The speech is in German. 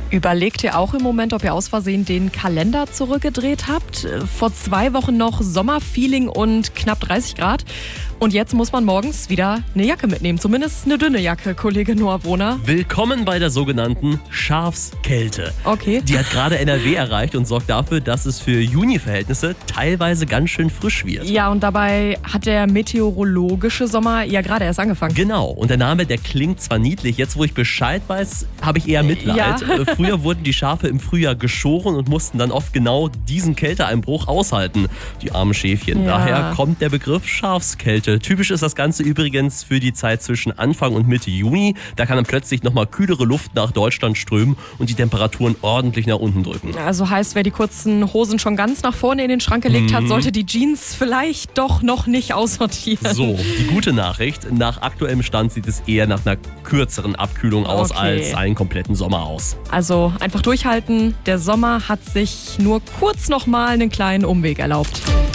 Überlegt ihr auch im Moment, ob ihr aus Versehen den Kalender zurückgedreht habt? Vor 2 Wochen noch Sommerfeeling und knapp 30 Grad. Und jetzt muss man morgens wieder eine Jacke mitnehmen. Zumindest eine dünne Jacke, Kollege Noah Wohner. Willkommen bei der sogenannten Schafskälte. Okay. Die hat gerade NRW erreicht und sorgt dafür, dass es für Juni-Verhältnisse teilweise ganz schön frisch wird. Ja, und dabei hat der meteorologische Sommer ja gerade erst angefangen. Genau. Und der Name, der klingt zwar niedlich. Jetzt, wo ich Bescheid weiß, habe ich eher Mitleid. Ja. Früher wurden die Schafe im Frühjahr geschoren und mussten dann oft genau diesen Kälteeinbruch aushalten. Die armen Schäfchen. Ja. Daher kommt der Begriff Schafskälte. Typisch ist das Ganze übrigens für die Zeit zwischen Anfang und Mitte Juni. Da kann dann plötzlich nochmal kühlere Luft nach Deutschland strömen und die Temperaturen ordentlich nach unten drücken. Also heißt, wer die kurzen Hosen schon ganz nach vorne in den Schrank gelegt hat, sollte die Jeans vielleicht doch noch nicht aussortieren. So, die gute Nachricht. Nach aktuellem Stand sieht es eher nach einer kürzeren Abkühlung aus als einen kompletten Sommer aus. Also einfach durchhalten. Der Sommer hat sich nur kurz noch mal einen kleinen Umweg erlaubt.